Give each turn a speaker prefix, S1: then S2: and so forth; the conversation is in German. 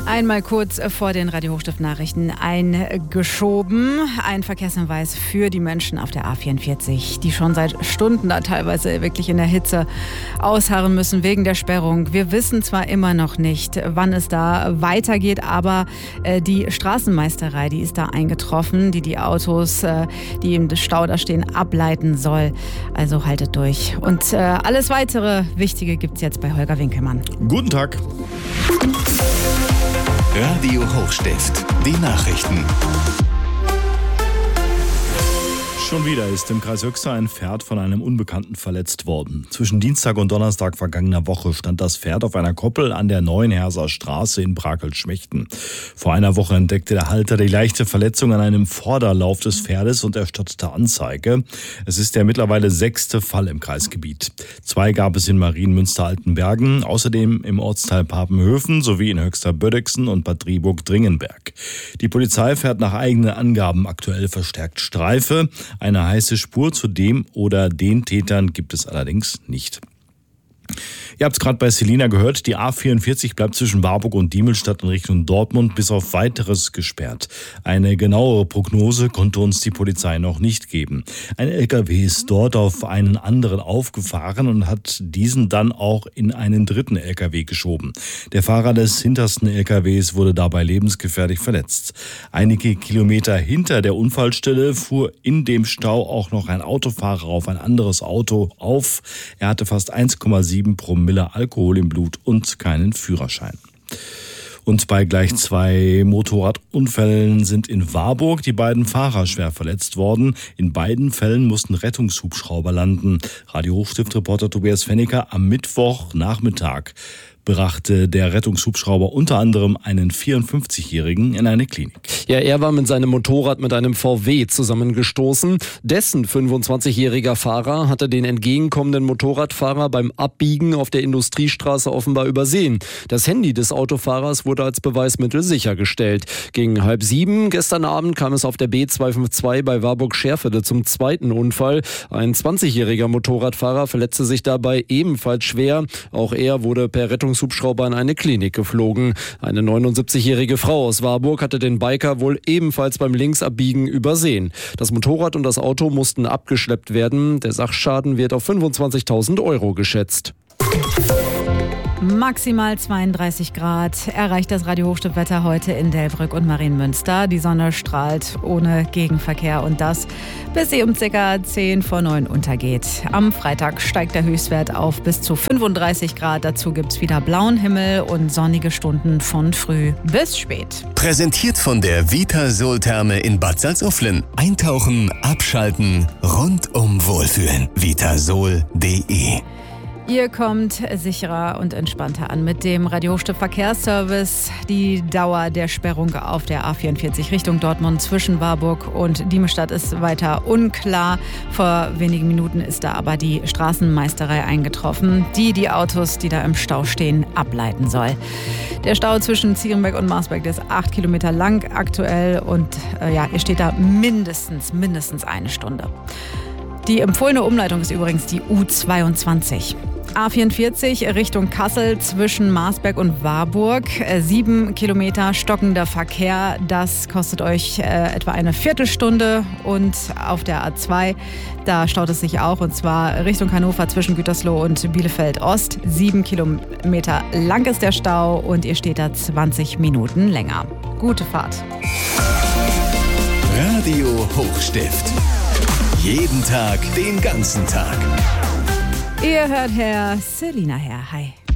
S1: Einmal kurz vor den Radio Hochstift-Nachrichten eingeschoben. Ein Verkehrshinweis für die Menschen auf der A44, die schon seit Stunden da teilweise wirklich in der Hitze ausharren müssen wegen der Sperrung. Wir wissen zwar immer noch nicht, wann es da weitergeht, aber die Straßenmeisterei, die ist da eingetroffen, die Autos, die im Stau da stehen, ableiten soll. Also haltet durch. Und alles weitere Wichtige gibt's jetzt bei Holger Winkelmann.
S2: Guten Tag.
S3: Radio Hochstift, die Nachrichten.
S2: Schon wieder ist im Kreis Höxter ein Pferd von einem Unbekannten verletzt worden. Zwischen Dienstag und Donnerstag vergangener Woche stand das Pferd auf einer Koppel an der Neuenherser Straße in Brakel-Schmechten. Vor einer Woche entdeckte der Halter die leichte Verletzung an einem Vorderlauf des Pferdes und erstattete Anzeige. Es ist der mittlerweile 6. Fall im Kreisgebiet. 2 gab es in Marienmünster-Altenbergen, außerdem im Ortsteil Papenhöfen sowie in Höxter-Bödexen und Bad Driburg-Dringenberg. Die Polizei fährt nach eigenen Angaben aktuell verstärkt Streife. Eine heiße Spur zu dem oder den Tätern gibt es allerdings nicht. Ihr habt es gerade bei Selina gehört, die A44 bleibt zwischen Warburg und Diemelstadt in Richtung Dortmund bis auf Weiteres gesperrt. Eine genauere Prognose konnte uns die Polizei noch nicht geben. Ein LKW ist dort auf einen anderen aufgefahren und hat diesen dann auch in einen dritten LKW geschoben. Der Fahrer des hintersten LKWs wurde dabei lebensgefährlich verletzt. Einige Kilometer hinter der Unfallstelle fuhr in dem Stau auch noch ein Autofahrer auf ein anderes Auto auf. Er hatte fast 1,7 Promille Alkohol im Blut und keinen Führerschein. Und bei gleich 2 Motorradunfällen sind in Warburg die beiden Fahrer schwer verletzt worden. In beiden Fällen mussten Rettungshubschrauber landen. Radio Hochstift-Reporter Tobias Fenniker am Mittwochnachmittag brachte der Rettungshubschrauber unter anderem einen 54-Jährigen in eine Klinik.
S4: Ja, er war mit seinem Motorrad mit einem VW zusammengestoßen. Dessen 25-jähriger Fahrer hatte den entgegenkommenden Motorradfahrer beim Abbiegen auf der Industriestraße offenbar übersehen. Das Handy des Autofahrers wurde als Beweismittel sichergestellt. Gegen 6:30 gestern Abend kam es auf der B252 bei Warburg-Scherfelde zum zweiten Unfall. Ein 20-jähriger Motorradfahrer verletzte sich dabei ebenfalls schwer. Auch er wurde per Rettungshubschrauber in eine Klinik geflogen. Eine 79-jährige Frau aus Warburg hatte den Biker wohl ebenfalls beim Linksabbiegen übersehen. Das Motorrad und das Auto mussten abgeschleppt werden. Der Sachschaden wird auf 25.000 € geschätzt.
S1: Maximal 32 Grad erreicht das Radio Hochstift-Wetter heute in Delbrück und Marienmünster. Die Sonne strahlt ohne Gegenverkehr und das bis sie um ca. 8:50 untergeht. Am Freitag steigt der Höchstwert auf bis zu 35 Grad. Dazu gibt es wieder blauen Himmel und sonnige Stunden von früh bis spät.
S3: Präsentiert von der Vitasol-Therme in Bad Salzuflen. Eintauchen, abschalten, rundum wohlfühlen. Vitasol.de.
S1: Ihr kommt sicherer und entspannter an mit dem Radio Hochstift Verkehrsservice. Die Dauer der Sperrung auf der A44 Richtung Dortmund zwischen Warburg und Diemelstadt ist weiter unklar. Vor wenigen Minuten ist da aber die Straßenmeisterei eingetroffen, die Autos, die da im Stau stehen, ableiten soll. Der Stau zwischen Zierenbeck und Marsberg, der ist 8 Kilometer lang aktuell und ihr steht da mindestens eine Stunde. Die empfohlene Umleitung ist übrigens die U22. A44 Richtung Kassel zwischen Marsberg und Warburg. 7 Kilometer stockender Verkehr. Das kostet euch etwa eine Viertelstunde. Und auf der A2, da staut es sich auch. Und zwar Richtung Hannover zwischen Gütersloh und Bielefeld Ost. 7 Kilometer lang ist der Stau und ihr steht da 20 Minuten länger. Gute Fahrt.
S3: Radio Hochstift. Jeden Tag, den ganzen Tag.
S1: Ihr hört Selina her. Hi.